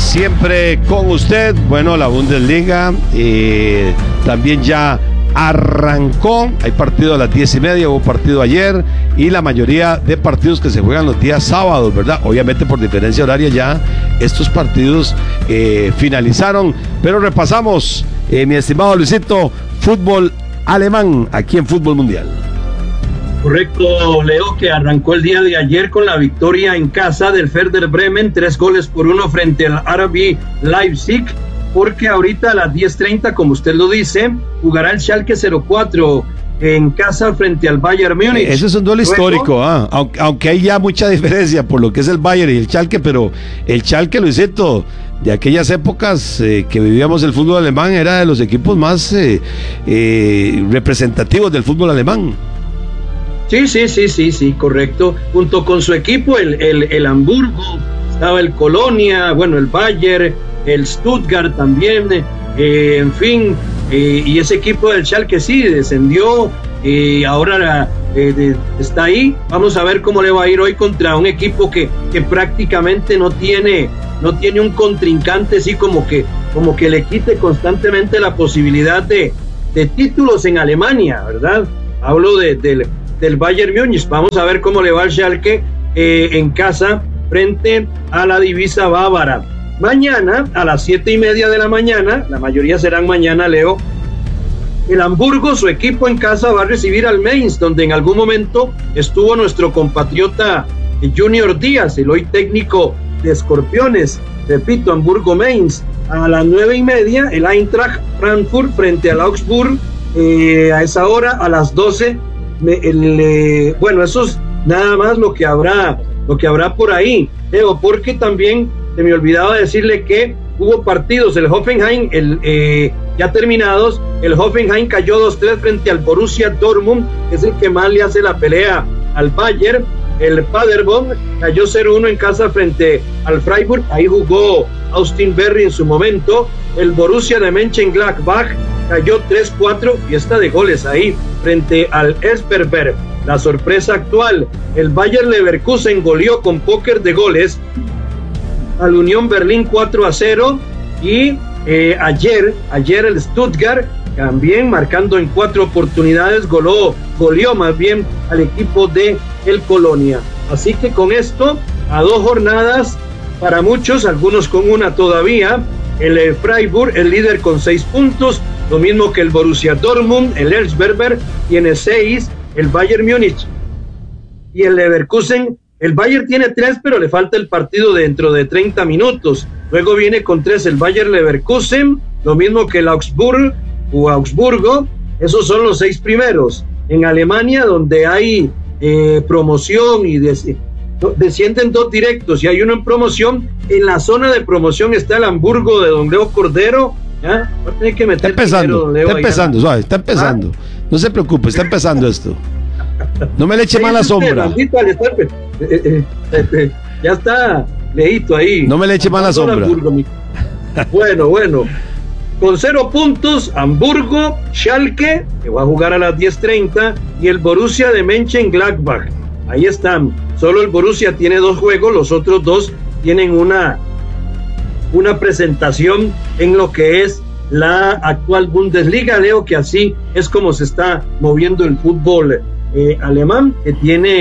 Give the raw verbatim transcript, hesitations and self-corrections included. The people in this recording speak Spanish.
Siempre con usted. Bueno, la Bundesliga eh, también ya arrancó. Hay partido a las diez y media, hubo partido ayer, y la mayoría de partidos que se juegan los días sábados, ¿verdad? Obviamente por diferencia horaria ya estos partidos eh, finalizaron, pero repasamos, eh, mi estimado Luisito, fútbol alemán aquí en Fútbol Mundial. Correcto, Leo, que arrancó el día de ayer con la victoria en casa del Werder Bremen, tres goles por uno frente al R B Leipzig, porque ahorita a las diez treinta, como usted lo dice, jugará el Schalke cero cuatro en casa frente al Bayern Múnich. Ese es un duelo Luego, histórico, ah, aunque, aunque hay ya mucha diferencia por lo que es el Bayern y el Schalke, pero el Schalke, Luisito, de aquellas épocas eh, que vivíamos el fútbol alemán, era de los equipos más eh, eh, representativos del fútbol alemán. Sí, sí, sí, sí, sí, correcto. Junto con su equipo, el, el, el Hamburgo, estaba el Colonia, bueno, el Bayern, el Stuttgart también, eh, en fin, eh, y ese equipo del Schalke sí descendió, y eh, ahora eh, de, está ahí. Vamos a ver cómo le va a ir hoy contra un equipo que, que prácticamente no tiene, no tiene un contrincante así como que, como que le quite constantemente la posibilidad de, de títulos en Alemania, ¿verdad? Hablo de, de del Bayern Múnich. Vamos a ver cómo le va al Schalke eh, en casa frente a la divisa bávara. Mañana a las siete y media de la mañana, la mayoría serán mañana, Leo, el Hamburgo, su equipo en casa, va a recibir al Mainz, donde en algún momento estuvo nuestro compatriota Junior Díaz, el hoy técnico de Escorpiones. Repito, Hamburgo Mainz. A las nueve y media el Eintracht Frankfurt frente al Augsburg, eh, a esa hora, a las doce. El, eh, bueno, eso es nada más lo que habrá, lo que habrá por ahí, Leo, porque también se me olvidaba decirle que hubo partidos, el Hoffenheim, el, eh, ya terminados, el Hoffenheim cayó dos tres frente al Borussia Dortmund, que es el que más le hace la pelea al Bayern. El Paderborn cayó cero uno en casa frente al Freiburg, ahí jugó Austin Berry en su momento. El Borussia de Mönchengladbach cayó tres cuatro, fiesta de goles ahí, frente al Esberberg. La sorpresa actual, el Bayer Leverkusen goleó con póker de goles al Unión Berlín cuatro a cero, y eh, ayer, ayer el Stuttgart también marcando en cuatro oportunidades, goló, goleó más bien al equipo de el Colonia. Así que con esto, a dos jornadas, para muchos, algunos con una todavía, el Freiburg, el líder con seis puntos, lo mismo que el Borussia Dortmund, el Elfsberg tiene seis, el Bayern Múnich y el Leverkusen, el Bayern tiene tres, pero le falta el partido dentro de treinta minutos. Luego viene con tres el Bayern Leverkusen, lo mismo que el Augsburg o Augsburgo. Esos son los seis primeros. En Alemania, donde hay eh, promoción y des- descienden dos directos y hay uno en promoción, en la zona de promoción está el Hamburgo de don Leo Cordero. ¿Ya? Va a tener que meter está empezando, dinero, Leo, está empezando, suave, está empezando. ¿Ah? No se preocupe, está empezando esto. No me le eche mala sombra. Maldito, está, eh, eh, eh, eh, ya está leíto ahí. No me le eche mala sombra. Hamburgo, bueno, bueno. Con cero puntos, Hamburgo, Schalke, que va a jugar a las diez treinta, y el Borussia de Mönchengladbach. Ahí están. Solo el Borussia tiene dos juegos, los otros dos tienen una, una presentación en lo que es la actual Bundesliga, Leo, que así es como se está moviendo el fútbol eh, alemán, que tiene